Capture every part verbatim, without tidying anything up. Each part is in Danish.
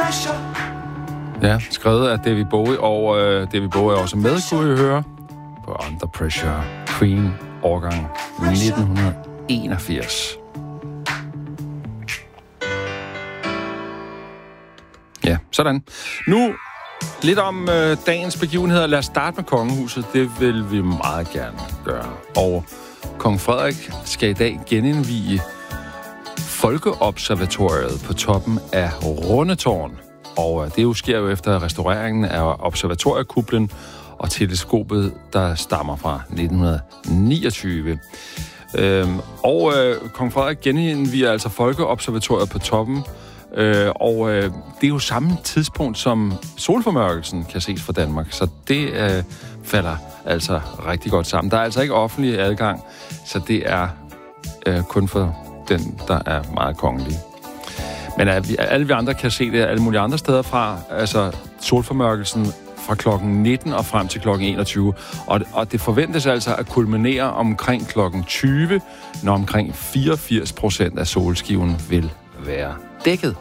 Ja, skrevet af David Bowie, og øh, David Bowie er også med, kunne I høre, på Under Pressure, Queen, årgang nitten enogfirs. Ja, sådan. Nu lidt om øh, dagens begivenheder. Lad os starte med kongehuset. Det vil vi meget gerne gøre. Og kong Frederik skal i dag genindvige Folkeobservatoriet på toppen af Rundetårn. Og det jo sker jo efter restaureringen af observatoriekuplen og teleskopet, der stammer fra nitten niogtyve. Øhm, og øh, kong Frederik genindviger altså Folkeobservatoriet på toppen. Øh, og øh, det er jo samme tidspunkt, som solformørkelsen kan ses fra Danmark. Så det øh, falder altså rigtig godt sammen. Der er altså ikke offentlig adgang, så det er øh, kun for den, der er meget kongelig. Men alle vi andre kan se det alle mulige andre steder fra. Altså solformørkelsen fra klokken nitten og frem til klokken enogtyve. Og, og det forventes altså at kulminere omkring klokken tyve, når omkring fireogfirs procent af solskiven vil være dækket.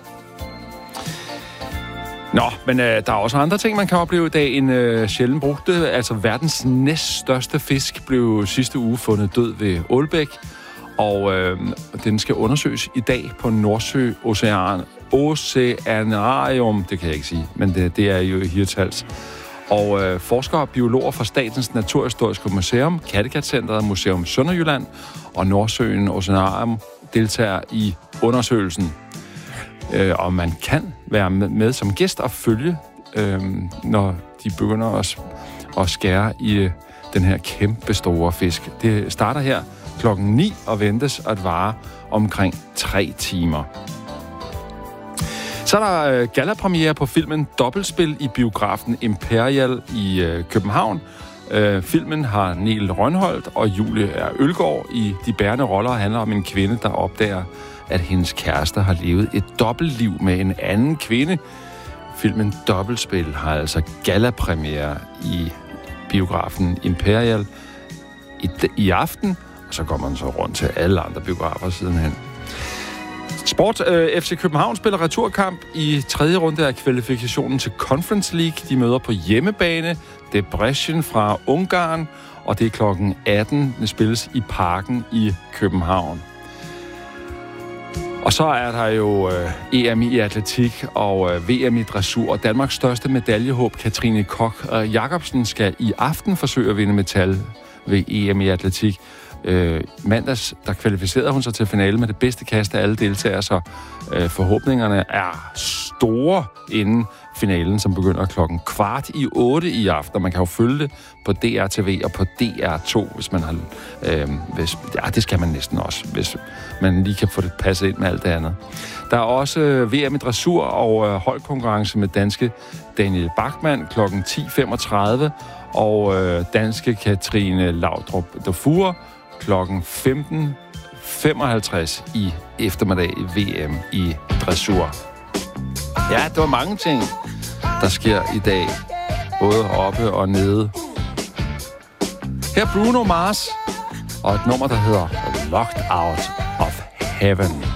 Nå, men øh, der er også andre ting, man kan opleve i dag. En øh, sjældent brugte, altså verdens næststørste fisk, blev sidste uge fundet død ved Ålbæk. Og øh, den skal undersøges i dag på Nordsø Ocean, Oceanarium, det kan jeg ikke sige, men det, det er jo i Hirtshals. Og øh, forskere og biologer fra Statens Naturhistoriske Museum, Kattegat-centret, Museum Sønderjylland og Nordsøen Oceanarium deltager i undersøgelsen. Øh, og man kan være med, med som gæst og følge, øh, når de begynder at, at skære i øh, den her kæmpe store fisk. Det starter her klokken ni og ventes at vare omkring tre timer. Så er der øh, gallapremiere på filmen Dobbeltspil i biografen Imperial i øh, København. Øh, filmen har Niel Rønholdt og Julie R. Ølgaard i de bærende roller og handler om en kvinde, der opdager, at hendes kæreste har levet et dobbeltliv med en anden kvinde. Filmen Dobbeltspil har altså gallapremiere i biografen Imperial i, i aften, og så kommer man så rundt til alle andre biografer sidenhen. Sport. Øh, F C København spiller returkamp i tredje runde af kvalifikationen til Conference League. De møder på hjemmebane Debrecen fra Ungarn, og det er klokken atten. Det spilles i Parken i København. Og så er der jo øh, E M i atletik og øh, V M i dressur, og Danmarks største medaljehåb, Katrine Koch øh, Jacobsen, skal i aften forsøge at vinde metal ved E M i atletik. Øh, mandags, der kvalificerede hun sig til finale med det bedste kast af alle deltagere, så øh, forhåbningerne er store inden finalen, som begynder klokken kvart i otte i aften. Man kan jo følge det på D R T V og på D R to, hvis man har... Øh, hvis, ja, det skal man næsten også, hvis man lige kan få det passet ind med alt det andet. Der er også øh, V M i dressur og øh, holdkonkurrence med danske Daniel Bachmann klokken ti femogtredive og øh, danske Katrine Laudrup Dufour klokken femten femoghalvtreds i eftermiddag i V M i dressur. Ja, det var mange ting, der sker i dag, både oppe og nede. Her Bruno Mars og et nummer, der hedder Locked Out of Heaven.